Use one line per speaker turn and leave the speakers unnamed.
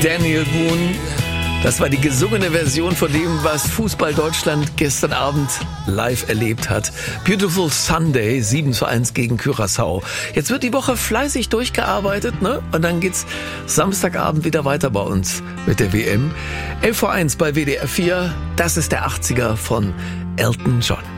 Daniel Boone. Das war die gesungene Version von dem, was Fußball Deutschland gestern Abend live erlebt hat. Beautiful Sunday, 7:1 gegen Curaçao. Jetzt wird die Woche fleißig durchgearbeitet, ne? Und dann geht's Samstagabend wieder weiter bei uns mit der WM. 11:01 bei WDR 4. Das ist der 80er von Elton John.